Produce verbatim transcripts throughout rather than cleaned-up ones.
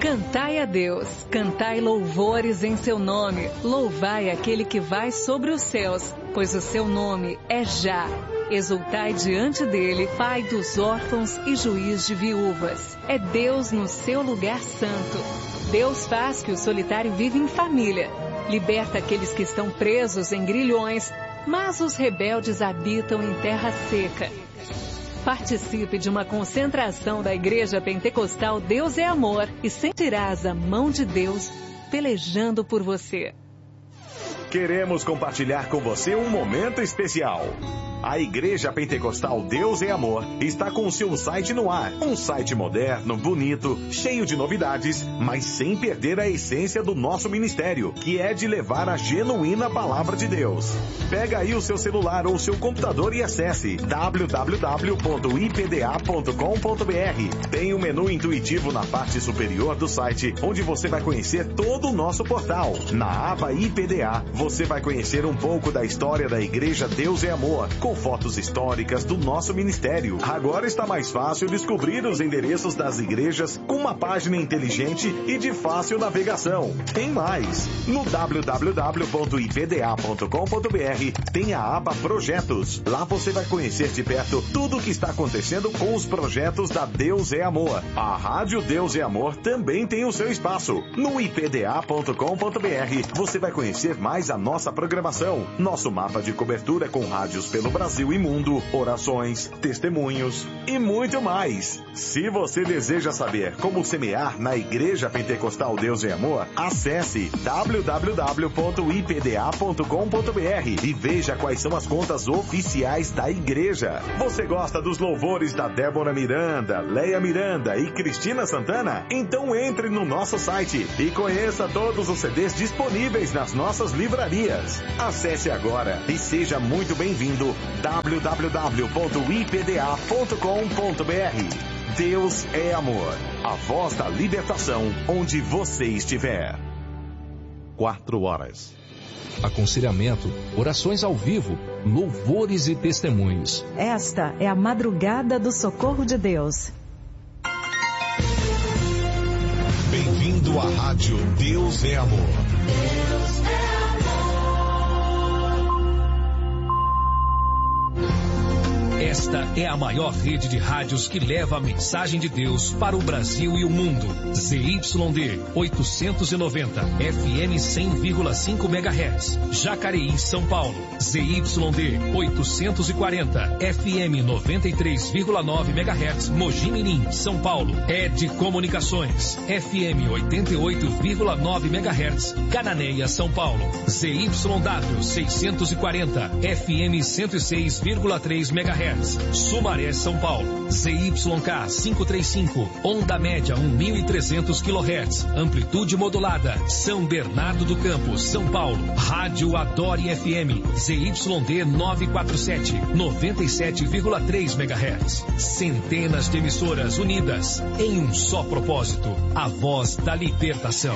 Cantai a Deus, cantai louvores em seu nome, louvai aquele que vai sobre os céus, pois o seu nome é Já. Exultai diante dele, Pai dos órfãos e juiz de viúvas. É Deus no seu lugar santo. Deus faz que o solitário viva em família. Liberta aqueles que estão presos em grilhões, mas os rebeldes habitam em terra seca. Participe de uma concentração da Igreja Pentecostal Deus é Amor e sentirás a mão de Deus pelejando por você. Queremos compartilhar com você um momento especial. A Igreja Pentecostal Deus é Amor está com o seu site no ar. Um site moderno, bonito, cheio de novidades, mas sem perder a essência do nosso ministério, que é de levar a genuína palavra de Deus. Pega aí o seu celular ou seu computador e acesse w w w ponto i p d a ponto com ponto b r. Tem um menu intuitivo na parte superior do site, onde você vai conhecer todo o nosso portal. Na aba I P D A, você vai conhecer um pouco da história da Igreja Deus é Amor, com fotos históricas do nosso ministério. Agora está mais fácil descobrir os endereços das igrejas com uma página inteligente e de fácil navegação. Tem mais! No w w w ponto i p d a ponto com ponto b r tem a aba Projetos. Lá você vai conhecer de perto tudo o que está acontecendo com os projetos da Deus é Amor. A Rádio Deus é Amor também tem o seu espaço. No i p d a ponto com ponto b r você vai conhecer mais a nossa programação, nosso mapa de cobertura com rádios pelo Brasil Brasil e mundo, orações, testemunhos e muito mais. Se você deseja saber como semear na Igreja Pentecostal Deus é Amor, acesse w w w ponto i p d a ponto com ponto b r e veja quais são as contas oficiais da igreja. Você gosta dos louvores da Débora Miranda, Leia Miranda e Cristina Santana? Então entre no nosso site e conheça todos os C Ds disponíveis nas nossas livrarias. Acesse agora e seja muito bem-vindo. w w w ponto i p d a ponto com ponto b r. Deus é Amor, a voz da libertação onde você estiver. Quatro horas. Aconselhamento, orações ao vivo, louvores e testemunhos. Esta é a madrugada do socorro de Deus. Bem-vindo à Rádio Deus é Amor. Deus é amor. Esta é a maior rede de rádios que leva a mensagem de Deus para o Brasil e o mundo. Z Y D oitocentos e noventa, F M cem vírgula cinco megahertz, Jacareí, São Paulo. Z Y D oitocentos e quarenta, F M noventa e três vírgula nove megahertz, Mogi Mirim, São Paulo. Ed Comunicações, F M oitenta e oito vírgula nove megahertz, Cananéia, São Paulo. Z Y W seiscentos e quarenta, F M cento e seis vírgula três megahertz, Sumaré, São Paulo. Z Y K quinhentos e trinta e cinco, onda média mil e trezentos quilohertz, amplitude modulada, São Bernardo do Campo, São Paulo. Rádio Adore F M, Z Y D novecentos e quarenta e sete, noventa e sete vírgula três megahertz. Centenas de emissoras unidas em um só propósito, a voz da libertação.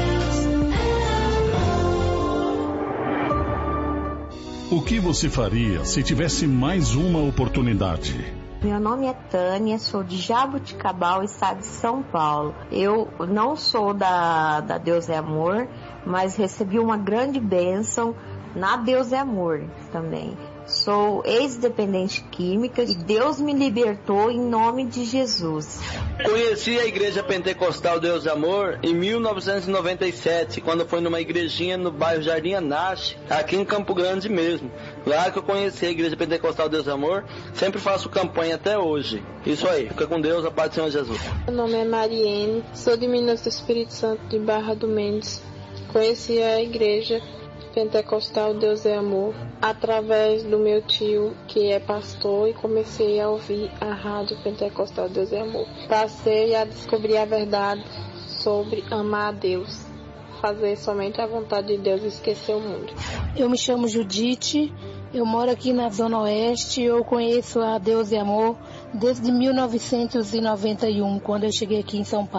O que você faria se tivesse mais uma oportunidade? Meu nome é Tânia, sou de Jaboticabal, estado de São Paulo. Eu não sou da, da Deus é Amor, mas recebi uma grande bênção na Deus é Amor também. Sou ex-dependente química e Deus me libertou em nome de Jesus. Conheci a Igreja Pentecostal Deus é Amor em mil novecentos e noventa e sete, quando foi numa igrejinha no bairro Jardim Anache, aqui em Campo Grande mesmo. Lá que eu conheci a Igreja Pentecostal Deus é Amor, sempre faço campanha até hoje. Isso aí, fica com Deus, a paz do Senhor Jesus. Meu nome é Mariene, sou de Minas do Espírito Santo, de Barra do Mendes. Conheci a Igreja Pentecostal Deus é Amor através do meu tio, que é pastor, e comecei a ouvir a Rádio Pentecostal Deus é Amor. Passei a descobrir a verdade sobre amar a Deus, fazer somente a vontade de Deus e esquecer o mundo. Eu me chamo Judite, eu moro aqui na Zona Oeste, eu conheço a Deus é Amor desde mil novecentos e noventa e um, quando eu cheguei aqui em São Paulo.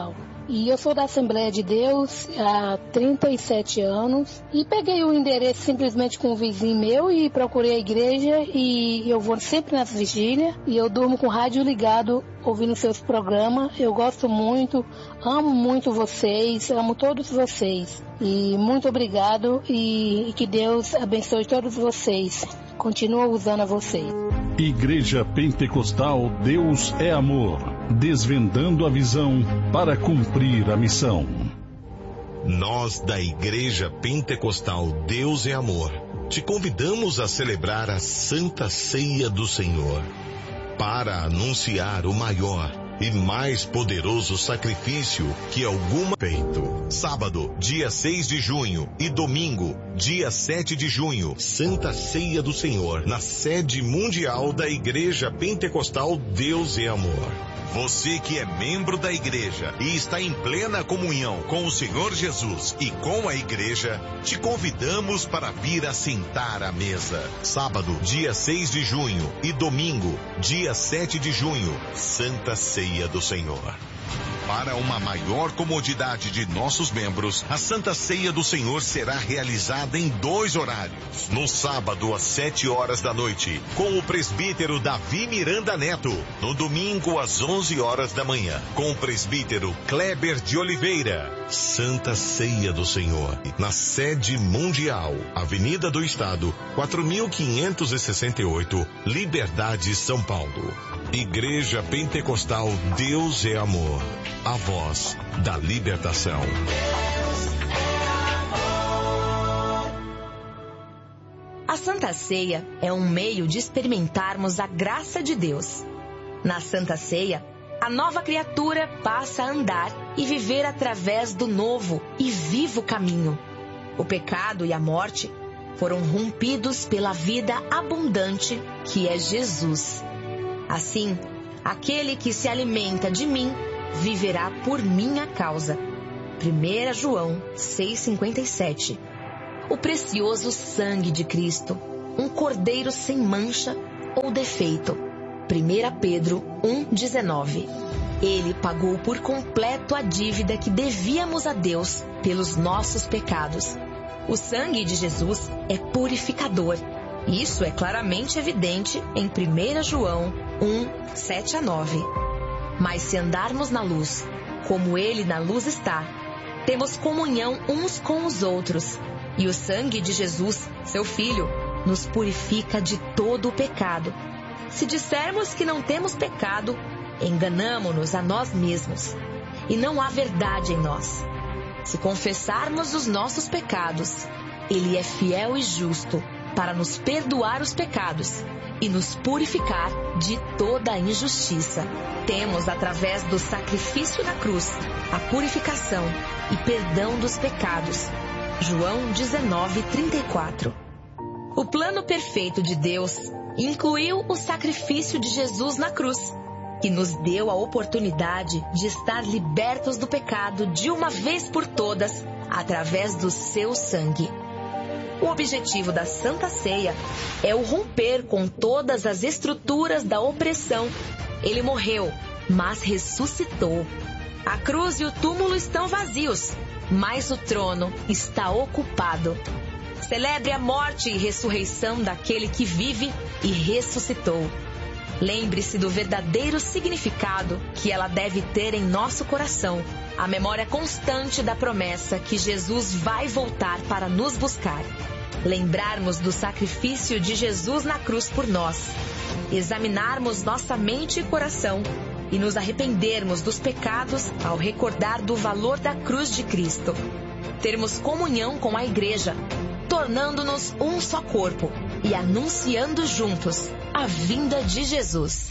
E eu sou da Assembleia de Deus há trinta e sete anos. E peguei o endereço simplesmente com um vizinho meu e procurei a igreja. E eu vou sempre nas vigílias. E eu durmo com o rádio ligado, ouvindo seus programas. Eu gosto muito, amo muito vocês, amo todos vocês. E muito obrigado e, e que Deus abençoe todos vocês. Continua usando a vocês. Igreja Pentecostal Deus é Amor, desvendando a visão para cumprir a missão. Nós da Igreja Pentecostal Deus é Amor te convidamos a celebrar a Santa Ceia do Senhor para anunciar o maior e mais poderoso sacrifício que alguma feito. Sábado, dia seis de junho e domingo, dia sete de junho, Santa Ceia do Senhor, na sede mundial da Igreja Pentecostal Deus é Amor. Você que é membro da igreja e está em plena comunhão com o Senhor Jesus e com a igreja, te convidamos para vir assentar à mesa. Sábado, dia seis de junho e domingo, dia sete de junho, Santa Ceia do Senhor. Para uma maior comodidade de nossos membros, a Santa Ceia do Senhor será realizada em dois horários. No sábado, às sete horas da noite, com o presbítero Davi Miranda Neto. No domingo, às onze horas da manhã, com o presbítero Kleber de Oliveira. Santa Ceia do Senhor, na sede mundial, Avenida do Estado, quatro mil quinhentos e sessenta e oito, Liberdade, São Paulo. Igreja Pentecostal Deus é Amor, a voz da libertação. A Santa Ceia é um meio de experimentarmos a graça de Deus. Na Santa Ceia, a nova criatura passa a andar e viver através do novo e vivo caminho. O pecado e a morte foram rompidos pela vida abundante que é Jesus. Assim, aquele que se alimenta de mim viverá por minha causa. primeira João seis, cinquenta e sete. O precioso sangue de Cristo, um cordeiro sem mancha ou defeito. primeira Pedro um, dezenove. Ele pagou por completo a dívida que devíamos a Deus pelos nossos pecados. O sangue de Jesus é purificador. Isso é claramente evidente em primeira João um, sete a nove. Mas se andarmos na luz, como Ele na luz está, temos comunhão uns com os outros. E o sangue de Jesus, seu Filho, nos purifica de todo o pecado. Se dissermos que não temos pecado, enganamo-nos a nós mesmos, e não há verdade em nós. Se confessarmos os nossos pecados, Ele é fiel e justo para nos perdoar os pecados e nos purificar de toda a injustiça. Temos, através do sacrifício na cruz, a purificação e perdão dos pecados. João dezenove, trinta e quatro. O plano perfeito de Deus incluiu o sacrifício de Jesus na cruz, que nos deu a oportunidade de estar libertos do pecado de uma vez por todas, através do seu sangue. O objetivo da Santa Ceia é o romper com todas as estruturas da opressão. Ele morreu, mas ressuscitou. A cruz e o túmulo estão vazios, mas o trono está ocupado. Celebre a morte e ressurreição daquele que vive e ressuscitou. Lembre-se do verdadeiro significado que ela deve ter em nosso coração, a memória constante da promessa que Jesus vai voltar para nos buscar. Lembrarmos do sacrifício de Jesus na cruz por nós, examinarmos nossa mente e coração e nos arrependermos dos pecados ao recordar do valor da cruz de Cristo. Termos comunhão com a igreja, tornando-nos um só corpo e anunciando juntos a vinda de Jesus.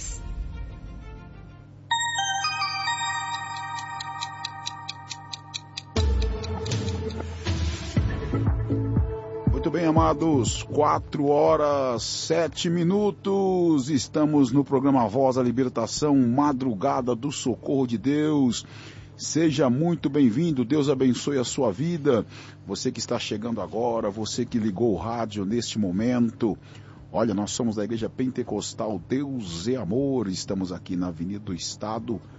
Muito bem, amados, quatro horas, sete minutos, estamos no programa Voz da Libertação, Madrugada do Socorro de Deus. Seja muito bem-vindo, Deus abençoe a sua vida. Você que está chegando agora, você que ligou o rádio neste momento. Olha, nós somos da Igreja Pentecostal Deus é Amor, estamos aqui na Avenida do Estado,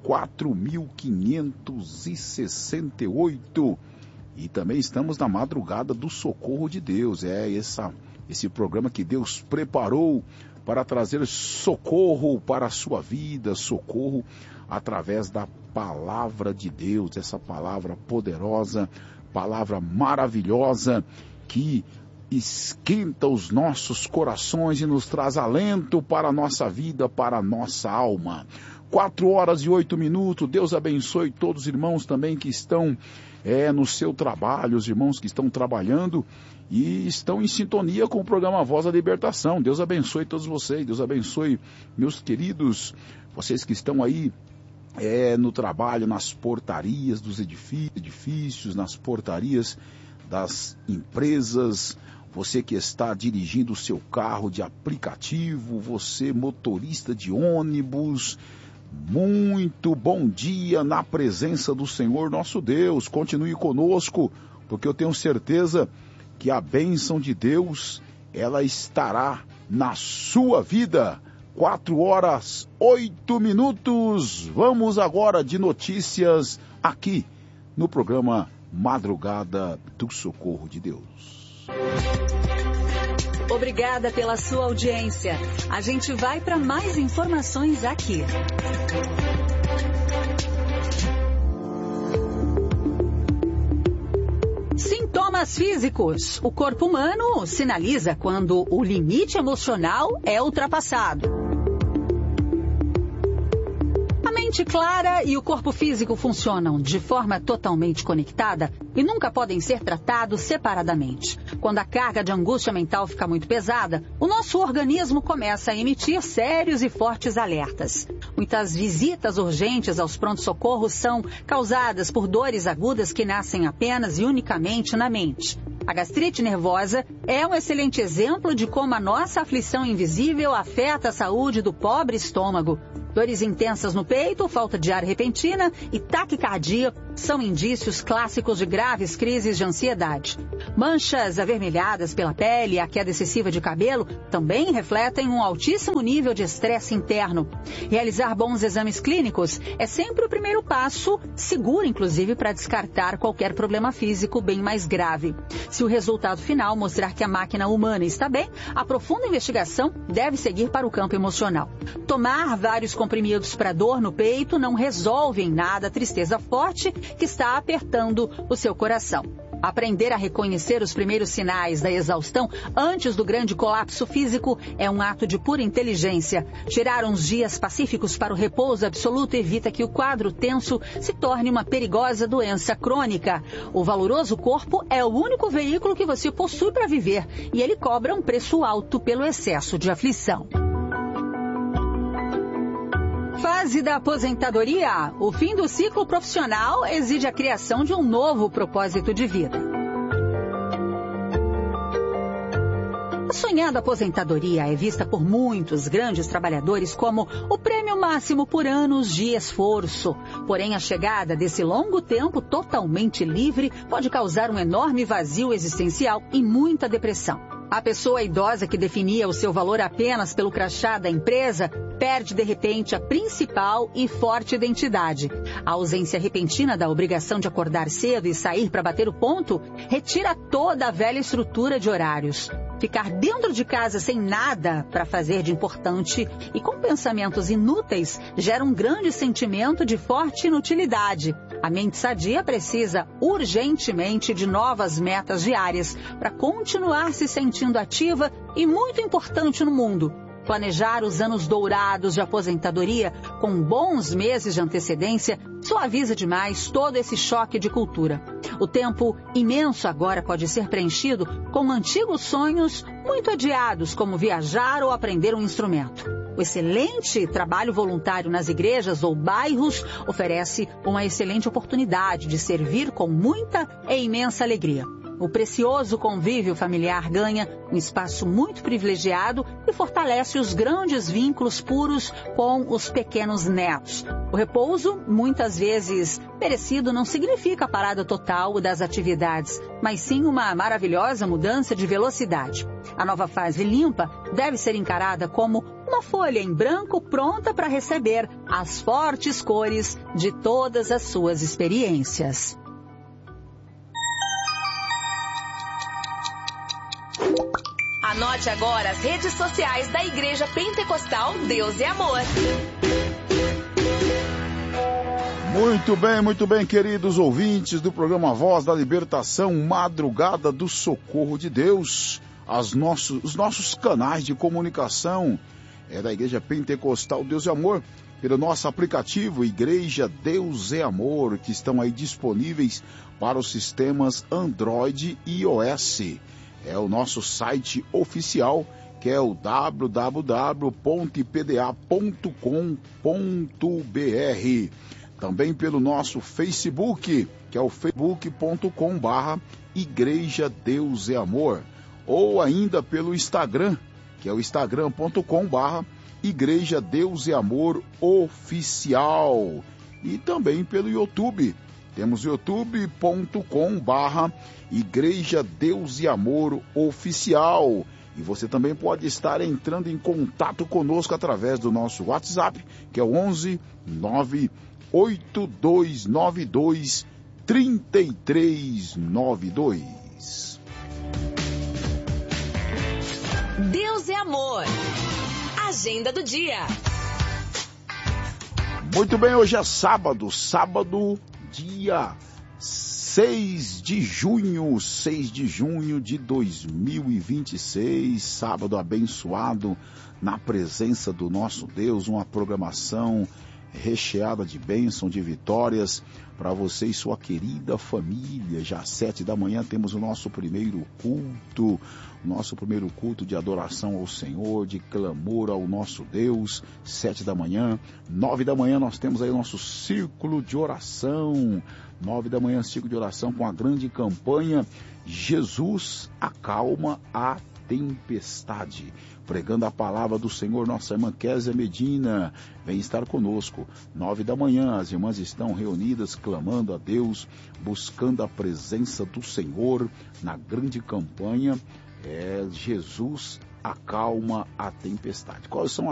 quatro mil quinhentos e sessenta e oito. E também estamos na madrugada do Socorro de Deus. É essa, esse programa que Deus preparou para trazer socorro para a sua vida, socorro através da palavra de Deus, essa palavra poderosa, palavra maravilhosa que esquenta os nossos corações e nos traz alento para a nossa vida, para a nossa alma. Quatro horas e oito minutos. Deus abençoe todos os irmãos também que estão é, no seu trabalho, os irmãos que estão trabalhando e estão em sintonia com o programa Voz da Libertação. Deus abençoe todos vocês, Deus abençoe meus queridos, vocês que estão aí é, no trabalho, nas portarias dos edifícios, nas portarias das empresas, você que está dirigindo o seu carro de aplicativo, você motorista de ônibus, muito bom dia na presença do Senhor nosso Deus. Continue conosco, porque eu tenho certeza que a bênção de Deus, ela estará na sua vida. Quatro horas, oito minutos. Vamos agora de notícias aqui no programa Madrugada do Socorro de Deus. Obrigada pela sua audiência. A gente vai para mais informações aqui. Sintomas físicos. O corpo humano sinaliza quando o limite emocional é ultrapassado. A mente clara e o corpo físico funcionam de forma totalmente conectada e nunca podem ser tratados separadamente. Quando a carga de angústia mental fica muito pesada, o nosso organismo começa a emitir sérios e fortes alertas. Muitas visitas urgentes aos prontos-socorros são causadas por dores agudas que nascem apenas e unicamente na mente. A gastrite nervosa é um excelente exemplo de como a nossa aflição invisível afeta a saúde do pobre estômago. Dores intensas no peito, falta de ar repentina e taquicardia são indícios clássicos de graves crises de ansiedade. Manchas avermelhadas pela pele e a queda excessiva de cabelo também refletem um altíssimo nível de estresse interno. Realizar bons exames clínicos é sempre o primeiro passo, seguro inclusive para descartar qualquer problema físico bem mais grave. Se o resultado final mostrar que a máquina humana está bem, a profunda investigação deve seguir para o campo emocional. Tomar vários comprimidos para dor no peito não resolve em nada a tristeza forte que está apertando o seu coração. Aprender a reconhecer os primeiros sinais da exaustão antes do grande colapso físico é um ato de pura inteligência. Tirar uns dias pacíficos para o repouso absoluto evita que o quadro tenso se torne uma perigosa doença crônica. O valoroso corpo é o único veículo que você possui para viver e ele cobra um preço alto pelo excesso de aflição. Fase da aposentadoria. O fim do ciclo profissional exige a criação de um novo propósito de vida. A sonhada aposentadoria é vista por muitos grandes trabalhadores como o prêmio máximo por anos de esforço. Porém, a chegada desse longo tempo totalmente livre pode causar um enorme vazio existencial e muita depressão. A pessoa idosa que definia o seu valor apenas pelo crachá da empresa perde de repente a principal e forte identidade. A ausência repentina da obrigação de acordar cedo e sair para bater o ponto retira toda a velha estrutura de horários. Ficar dentro de casa sem nada para fazer de importante e com pensamentos inúteis gera um grande sentimento de forte inutilidade. A mente sadia precisa urgentemente de novas metas diárias para continuar se sentindo ativa e muito importante no mundo. Planejar os anos dourados de aposentadoria com bons meses de antecedência suaviza demais todo esse choque de cultura. O tempo imenso agora pode ser preenchido com antigos sonhos muito adiados, como viajar ou aprender um instrumento. O excelente trabalho voluntário nas igrejas ou bairros oferece uma excelente oportunidade de servir com muita e imensa alegria. O precioso convívio familiar ganha um espaço muito privilegiado e fortalece os grandes vínculos puros com os pequenos netos. O repouso, muitas vezes merecido, não significa a parada total das atividades, mas sim uma maravilhosa mudança de velocidade. A nova fase limpa deve ser encarada como uma folha em branco pronta para receber as fortes cores de todas as suas experiências. Anote agora as redes sociais da Igreja Pentecostal Deus é Amor. Muito bem, muito bem, queridos ouvintes do programa Voz da Libertação, Madrugada do Socorro de Deus. As nossos, os nossos canais de comunicação é da Igreja Pentecostal Deus é Amor, pelo nosso aplicativo Igreja Deus é Amor, que estão aí disponíveis para os sistemas Android e iOS. É o nosso site oficial, que é o w w w ponto i p d a ponto com ponto b r. Também pelo nosso Facebook, que é o facebook ponto com barra Igreja Deus é Amor. Ou ainda pelo Instagram, que é o instagram ponto com barra Igreja Deus é Amor Oficial. E também pelo YouTube. Temos youtube ponto com barra Igreja Deus e Amor Oficial. E você também pode estar entrando em contato conosco através do nosso WhatsApp, que é o onze nove oito dois nove dois três três nove dois. Deus é Amor. Agenda do dia. Muito bem, hoje é sábado, sábado, dia seis de junho, seis de junho de dois mil e vinte e seis, sábado abençoado na presença do nosso Deus, uma programação recheada de bênção, de vitórias para você e sua querida família. Já às sete da manhã temos o nosso primeiro culto, nosso primeiro culto de adoração ao Senhor, de clamor ao nosso Deus, sete da manhã. Nove da manhã nós temos aí o nosso círculo de oração, nove da manhã círculo de oração com a grande campanha Jesus acalma a tempestade. Pregando a palavra do Senhor, nossa irmã Kézia Medina vem estar conosco. Nove da manhã, as irmãs estão reunidas, clamando a Deus, buscando a presença do Senhor na grande campanha. É, Jesus acalma a tempestade. Quais são